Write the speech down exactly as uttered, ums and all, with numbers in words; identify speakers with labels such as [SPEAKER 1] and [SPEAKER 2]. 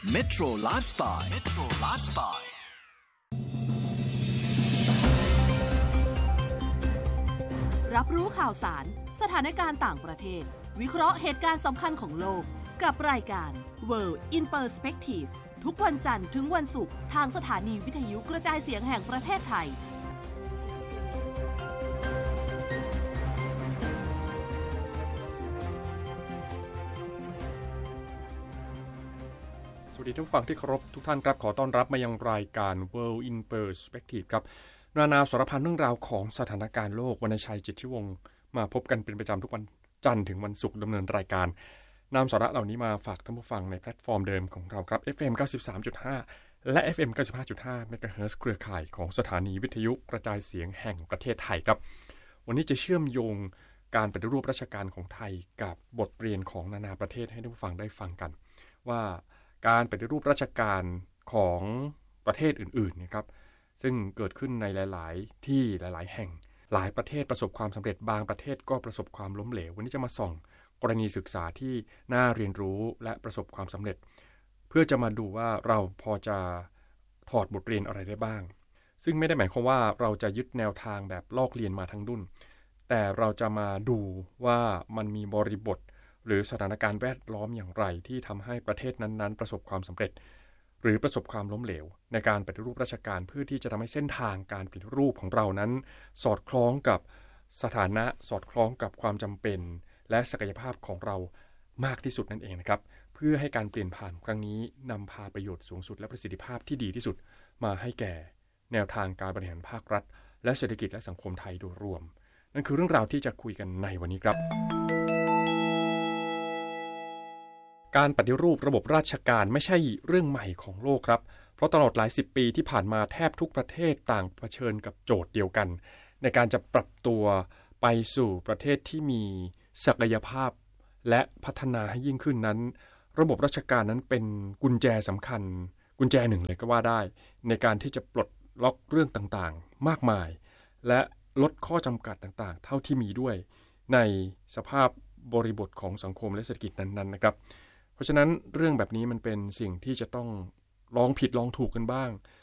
[SPEAKER 1] Metro Lifestyle Metro Lifestyle
[SPEAKER 2] รับรู้ข่าวสารสถานการณ์ต่างประเทศวิเคราะห์เหตุการณ์สำคัญของโลกกับรายการ World in Perspective ทุกวันจันทร์ถึงวันศุกร์ทางสถานีวิทยุกระจายเสียงแห่งประเทศไทย
[SPEAKER 3] สวัสดีทุกฝั่งที่เคารพทุกท่านครับขอต้อนรับมายังรายการ World in Perspective ครับนานาสารพันเรื่องราวของสถานการณ์โลกวรรณชัยจิตรวงศ์มาพบกันเป็นประจำทุกวันจันทร์ถึงวันศุกร์ดำเนินรายการนำสาระเหล่านี้มาฝากท่านผู้ฟังในแพลตฟอร์มเดิมของเราครับ เอฟ เอ็ม เก้าสิบสามจุดห้า และ เอฟ เอ็ม เก้าสิบห้าจุดห้า เมกะเฮิรตซ์เครือข่ายของสถานีวิทยุกระจายเสียงแห่งประเทศไทยครับวันนี้จะเชื่อมโยงการปฏิรูปราชการของไทยกับบทเรียนของนานาประเทศให้ท่านผู้ฟังได้ฟังกันว่าการปฏิรูปราชการของประเทศอื่นๆนะครับซึ่งเกิดขึ้นในหลายๆที่หลายๆแห่งหลายประเทศประสบความสำเร็จบางประเทศก็ประสบความล้มเหลววันนี้จะมาส่องกรณีศึกษาที่น่าเรียนรู้และประสบความสำเร็จเพื่อจะมาดูว่าเราพอจะถอดบทเรียนอะไรได้บ้างซึ่งไม่ได้หมายความว่าเราจะยึดแนวทางแบบลอกเรียนมาทั้งดุนแต่เราจะมาดูว่ามันมีบริบทหรือสถานการณ์แวดล้อมอย่างไรที่ทำให้ประเทศนั้นๆประสบความสำเร็จหรือประสบความล้มเหลวในการปฏิรูปราชการเพื่อที่จะทำให้เส้นทางการปฏิรูปของเรานั้นสอดคล้องกับสถานะสอดคล้องกับความจำเป็นและศักยภาพของเรามากที่สุดนั่นเองนะครับเพื่อให้การเปลี่ยนผ่านครั้งนี้นำพาประโยชน์สูงสุดและประสิทธิภาพที่ดีที่สุดมาให้แก่แนวทางการบริหารภาครัฐและเศรษฐกิจและสังคมไทยโดยรวมนั่นคือเรื่องราวที่จะคุยกันในวันนี้ครับการปฏิรูประบบราชการไม่ใช่เรื่องใหม่ของโลกครับเพราะตลอดหลายสิบปีที่ผ่านมาแทบทุกประเทศต่างเผชิญกับโจทย์เดียวกันในการจะปรับตัวไปสู่ประเทศที่มีศักยภาพและพัฒนาให้ยิ่งขึ้นนั้นระบบราชการนั้นเป็นกุญแจสำคัญกุญแจหนึ่งเลยก็ว่าได้ในการที่จะปลดล็อกเรื่องต่างๆมากมายและลดข้อจำกัดต่างๆเท่าที่มีด้วยในสภาพบริบทของสังคมและเศรษฐกิจนั้นๆนะครับเพราะฉะนั้นเรื่องแบบนี้มันเป็นสิ่งที่จะต้องลองผิดลองถูกกันบ้าง